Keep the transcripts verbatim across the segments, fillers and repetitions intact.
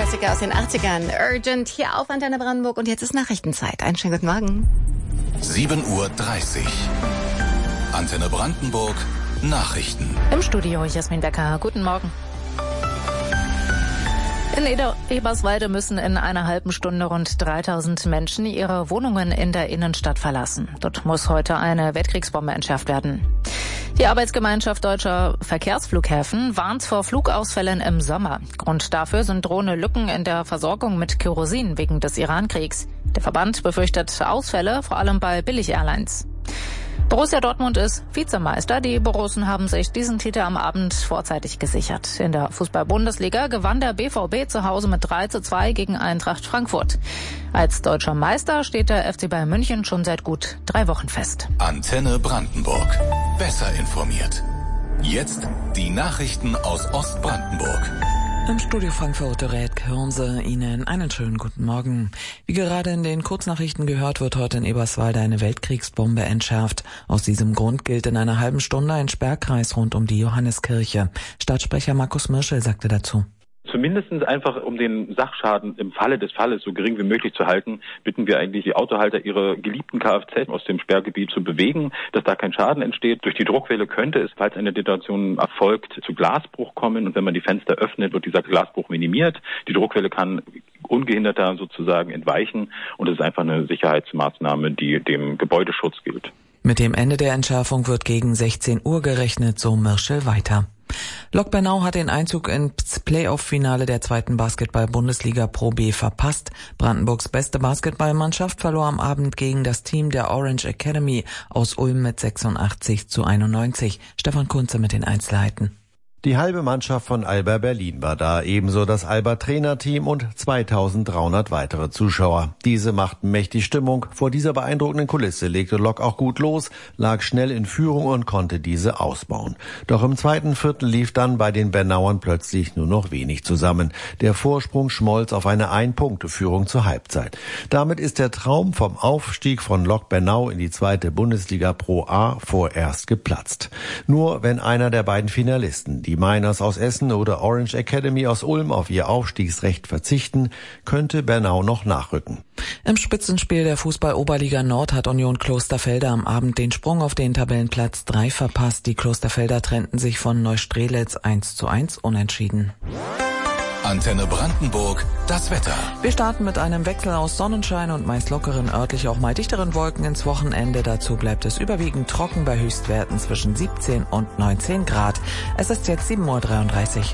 Klassiker aus den achtzigern. Urgent hier auf Antenne Brandenburg und jetzt ist Nachrichtenzeit. Einen schönen guten Morgen. sieben Uhr dreißig. Antenne Brandenburg. Nachrichten. Im Studio Jasmin Becker. Guten Morgen. In Eder- Eberswalde müssen in einer halben Stunde rund dreitausend Menschen ihre Wohnungen in der Innenstadt verlassen. Dort muss heute eine Weltkriegsbombe entschärft werden. Die Arbeitsgemeinschaft Deutscher Verkehrsflughäfen warnt vor Flugausfällen im Sommer. Grund dafür sind drohende Lücken in der Versorgung mit Kerosin wegen des Iran-Kriegs. Der Verband befürchtet Ausfälle, vor allem bei Billig-Airlines. Borussia Dortmund ist Vizemeister. Die Borussen haben sich diesen Titel am Abend vorzeitig gesichert. In der Fußball-Bundesliga gewann der B V B zu Hause mit drei zu zwei gegen Eintracht Frankfurt. Als deutscher Meister steht der F C Bayern München schon seit gut drei Wochen fest. Antenne Brandenburg. Besser informiert. Jetzt die Nachrichten aus Ostbrandenburg. Im Studio Frankfurt Red hören Sie Ihnen einen schönen guten Morgen. Wie gerade in den Kurznachrichten gehört, wird heute in Eberswalde eine Weltkriegsbombe entschärft. Aus diesem Grund gilt in einer halben Stunde ein Sperrkreis rund um die Johanneskirche. Stadtsprecher Markus Mirschel sagte dazu: Zumindest einfach, um den Sachschaden im Falle des Falles so gering wie möglich zu halten, bitten wir eigentlich die Autohalter, ihre geliebten Kfz aus dem Sperrgebiet zu bewegen, dass da kein Schaden entsteht. Durch die Druckwelle könnte es, falls eine Detonation erfolgt, zu Glasbruch kommen. Und wenn man die Fenster öffnet, wird dieser Glasbruch minimiert. Die Druckwelle kann ungehinderter sozusagen entweichen. Und es ist einfach eine Sicherheitsmaßnahme, die dem Gebäudeschutz gilt. Mit dem Ende der Entschärfung wird gegen sechzehn Uhr gerechnet, so Mirschel weiter. Lok Bernau hat den Einzug ins Playoff-Finale der zweiten Basketball-Bundesliga Pro B verpasst. Brandenburgs beste Basketballmannschaft verlor am Abend gegen das Team der Orange Academy aus Ulm mit sechsundachtzig zu einundneunzig. Stefan Kunze mit den Einzelheiten. Die halbe Mannschaft von Alba Berlin war da, ebenso das Alba Trainerteam und zweitausenddreihundert weitere Zuschauer. Diese machten mächtig Stimmung. Vor dieser beeindruckenden Kulisse legte Lok auch gut los, lag schnell in Führung und konnte diese ausbauen. Doch im zweiten Viertel lief dann bei den Bernauern plötzlich nur noch wenig zusammen. Der Vorsprung schmolz auf eine Ein-Punkte-Führung zur Halbzeit. Damit ist der Traum vom Aufstieg von Lok Bernau in die zweite Bundesliga Pro A vorerst geplatzt. Nur wenn einer der beiden Finalisten, die Miners aus Essen oder Orange Academy aus Ulm, auf ihr Aufstiegsrecht verzichten, könnte Bernau noch nachrücken. Im Spitzenspiel der Fußball-Oberliga Nord hat Union Klosterfelder am Abend den Sprung auf den Tabellenplatz drei verpasst. Die Klosterfelder trennten sich von Neustrelitz eins zu eins unentschieden. Antenne Brandenburg, das Wetter. Wir starten mit einem Wechsel aus Sonnenschein und meist lockeren, örtlich auch mal dichteren Wolken ins Wochenende. Dazu bleibt es überwiegend trocken bei Höchstwerten zwischen siebzehn und neunzehn Grad. Es ist jetzt sieben Uhr dreiunddreißig.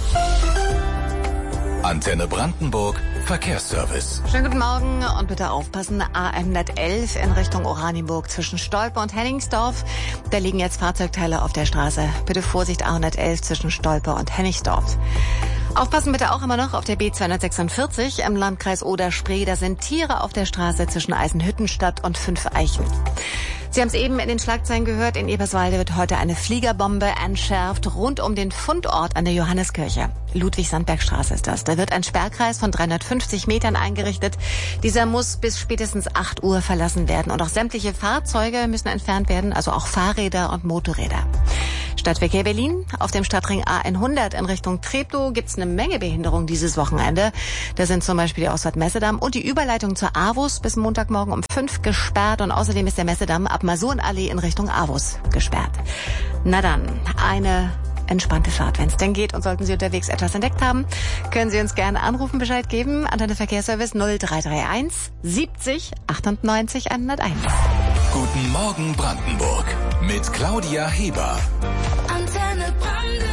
Antenne Brandenburg, Verkehrsservice. Schönen guten Morgen und bitte aufpassen. A hundertelf in Richtung Oranienburg zwischen Stolpe und Hennigsdorf. Da liegen jetzt Fahrzeugteile auf der Straße. Bitte Vorsicht, A hundertelf zwischen Stolpe und Hennigsdorf. Aufpassen bitte auch immer noch auf der B zweihundertsechsundvierzig im Landkreis Oder-Spree. Da sind Tiere auf der Straße zwischen Eisenhüttenstadt und Fünfeichen. Sie haben es eben in den Schlagzeilen gehört. In Eberswalde wird heute eine Fliegerbombe entschärft rund um den Fundort an der Johanneskirche. Ludwig-Sandberg-Straße ist das. Da wird ein Sperrkreis von dreihundertfünfzig Metern eingerichtet. Dieser muss bis spätestens acht Uhr verlassen werden. Und auch sämtliche Fahrzeuge müssen entfernt werden, also auch Fahrräder und Motorräder. Stadtverkehr Berlin. Auf dem Stadtring A hundert in Richtung Treptow gibt's eine Menge Behinderung dieses Wochenende. Da sind zum Beispiel die Ausfahrt Messedamm und die Überleitung zur AWUS bis Montagmorgen um fünf gesperrt. Und außerdem ist der Messedamm ab Masurenallee in Richtung AWUS gesperrt. Na dann, eine entspannte Fahrt, wenn es denn geht. Und sollten Sie unterwegs etwas entdeckt haben, können Sie uns gerne anrufen, Bescheid geben. Antenne Verkehrsservice null drei drei eins siebzig achtundneunzig hunderteins. Guten Morgen Brandenburg mit Claudia Heber. Antenne Brandenburg.